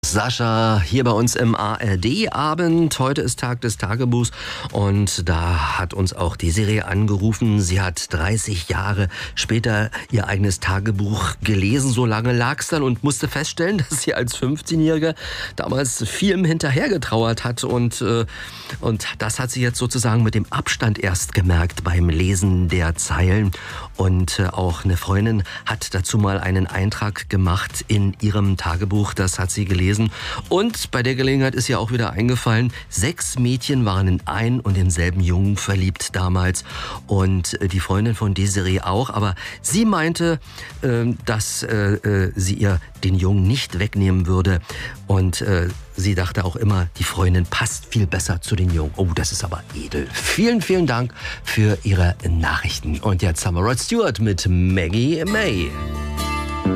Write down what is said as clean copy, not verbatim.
Sascha hier bei uns im ARD-Abend. Heute ist Tag des Tagebuchs und da hat uns auch die Serie angerufen. Sie hat 30 Jahre später ihr eigenes Tagebuch gelesen. So lange lag es dann und musste feststellen, dass sie als 15-Jährige damals vielem hinterhergetrauert hat. Und das hat sie jetzt sozusagen mit dem Abstand erst gemerkt beim Lesen der Zeilen. Und auch eine Freundin hat dazu mal einen Eintrag gemacht in ihrem Tagebuch. Das hat sie gelesen. Und bei der Gelegenheit ist ihr auch wieder eingefallen, 6 Mädchen waren in einen und denselben Jungen verliebt damals. Und die Freundin von Desiree auch. Aber sie meinte, dass sie ihr den Jungen nicht wegnehmen würde. Und sie dachte auch immer, die Freundin passt viel besser zu den Jungen. Oh, das ist aber edel. Vielen, vielen Dank für Ihre Nachrichten. Und jetzt haben wir Rod Stewart mit Maggie May.